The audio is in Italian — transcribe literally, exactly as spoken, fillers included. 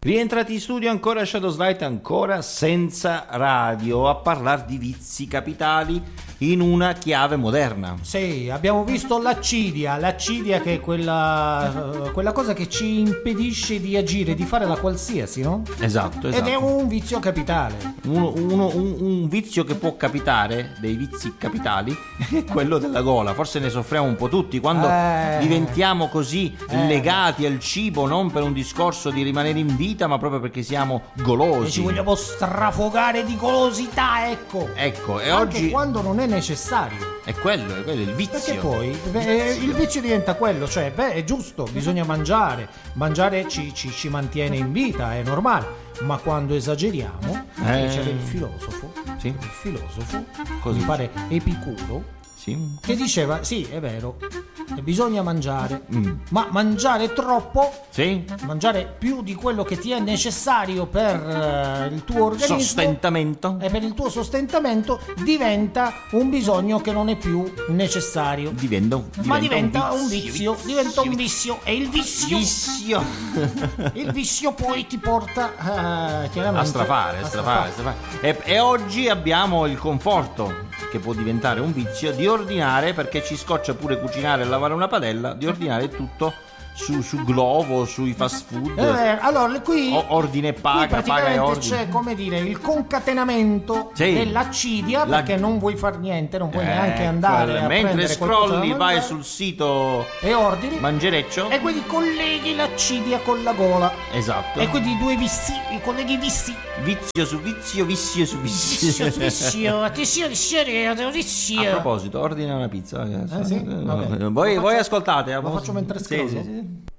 Rientrati in studio ancora Shadows Light, ancora senza radio, a parlare di vizi capitali in una chiave moderna. Sì, abbiamo visto l'accidia, l'accidia che è quella, quella cosa che ci impedisce di agire, di fare la qualsiasi, no? Esatto, esatto. Ed è un vizio capitale. Uno, uno, un, un vizio che può capitare, dei vizi capitali, è quello della gola. Forse ne soffriamo un po' tutti quando Eh. diventiamo così Eh. legati al cibo, non per un discorso di rimanere in vita, ma proprio perché siamo golosi. E ci vogliamo strafogare di golosità, ecco. Ecco, e Anche oggi quando non è necessario. è quello, è quello il vizio. Perché poi beh, il vizio diventa quello, cioè beh, è giusto, bisogna mangiare, mangiare ci, ci, ci mantiene in vita, è normale, ma quando esageriamo, Eh. c'era il filosofo, Sì. il filosofo, Cosa mi pare Epicuro, Sì. che diceva, sì, è vero, bisogna mangiare, Mm. ma mangiare troppo, Sì. mangiare più di quello che ti è necessario per eh, il tuo organismo, Sostentamento. e per il tuo sostentamento diventa un bisogno che non è più necessario. Diventa, diventa Ma diventa un vizio, vizio, diventa un vizio e il vizio, Vizio. il vizio poi ti porta eh, chiaramente A strafare, a strafare, a strafare. E, e oggi abbiamo il conforto, che può diventare un vizio, di ordinare, perché ci scoccia pure cucinare e lavare una padella, di ordinare tutto su, su Glovo, sui fast food. Eh, allora qui, O- ordine e qui paga, paga e praticamente ordine. c'è, come dire, il concatenamento Sì. dell'accidia, La- perché non vuoi far niente, non puoi Eh, neanche andare quello. a Mentre prendere qualcosa da scrolli vai mangiare sul sito e ordini, Mangereccio. e quindi colleghi l'accidia con la gola, Esatto. e quindi i due vizi, i colleghi vizi. Vizio su vizio, vizio su vizio. Vizio, vizio, vizio, vizio, A vizio. proposito, ordina una pizza. Eh, sì? Va bene. Voi, Lo voi faccio- ascoltate. lo faccio mentre Sì, scrollo? sì, sì.